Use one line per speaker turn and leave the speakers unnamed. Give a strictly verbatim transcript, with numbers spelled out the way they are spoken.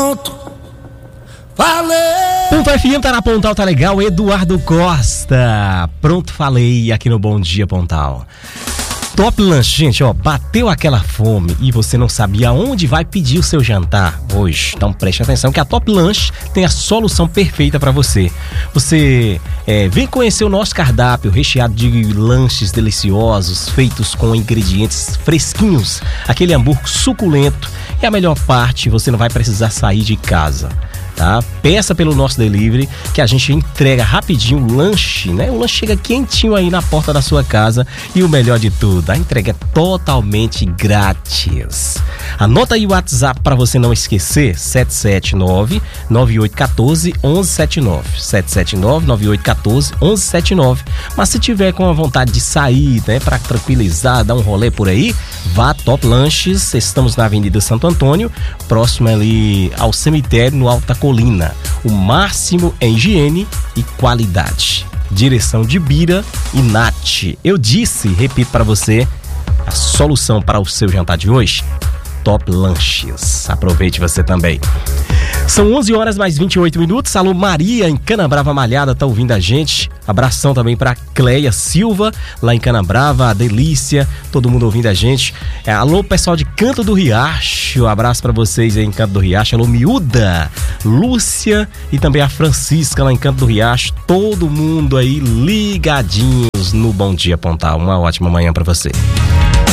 pronto, falei.
Ponto F M tá na Pontal, tá legal. Eduardo Costa. Pronto, falei aqui no Bom Dia Pontal. Top Lanche, gente, ó, bateu aquela fome e você não sabia onde vai pedir o seu jantar hoje. Então preste atenção que a Top Lanche tem a solução perfeita para você. Você é, vem conhecer o nosso cardápio recheado de lanches deliciosos, feitos com ingredientes fresquinhos, aquele hambúrguer suculento. E a melhor parte, você não vai precisar sair de casa. Tá? Peça pelo nosso delivery que a gente entrega rapidinho o lanche, né? O lanche chega quentinho aí na porta da sua casa e o melhor de tudo, a entrega é totalmente grátis. Anota aí o WhatsApp para você não esquecer, sete sete nove, nove oito um quatro, um um sete nove, sete sete nove, nove oito um quatro, um um sete nove. Mas se tiver com a vontade de sair, né, para tranquilizar, dar um rolê por aí, vá a Top Lanches. Estamos na Avenida Santo Antônio, próximo ali ao cemitério, no Alta Colina. O máximo em higiene e qualidade. Direção de Bira e Nath. Eu disse, repito para você, a solução para o seu jantar de hoje, Top Lanches. Aproveite você também. São onze horas mais vinte e oito minutos. Alô, Maria em Canabrava Malhada tá ouvindo a gente. Abração também pra Cleia Silva lá em Canabrava, a Delícia, todo mundo ouvindo a gente. É, alô, pessoal de Canto do Riacho, abraço pra vocês aí em Canto do Riacho. Alô, Miúda, Lúcia e também a Francisca lá em Canto do Riacho. Todo mundo aí ligadinhos no Bom Dia Pontal. Uma ótima manhã pra você.